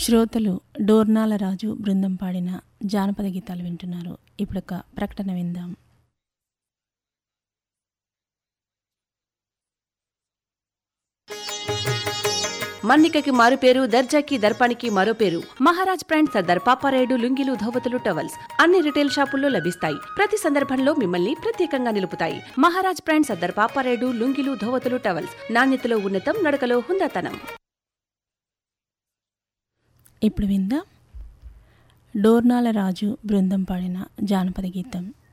శ్రోతలు డోర్నాల రాజు బృందం పాడిన జానపద గీతాలు వింటున్నారు. ఇప్పుడొక ప్రకటన విందాం. మన్నికకి మారు పేరు, దర్జాకి దర్పానికి మరో పేరు. మహారాజ్ బ్రాండ్ సర్దార్ పాపారాయుడు లుంగీలు, ధోవతులు, టవల్స్ అన్ని రిటైల్ షాపుల్లో లభిస్తాయి. ప్రతి సందర్భంలో మిమ్మల్ని ప్రత్యేకంగా నిలుపుతాయి. Maharaj brand Sardar Paparayudu లుంగీలు, ధోవతులు, towels. నాణ్యతలో ఉన్నతం, నడకలో హుందాతనం. ఇప్పుడు విందాం డోర్నాల రాజు బృందం పాడిన జానపద గీతం.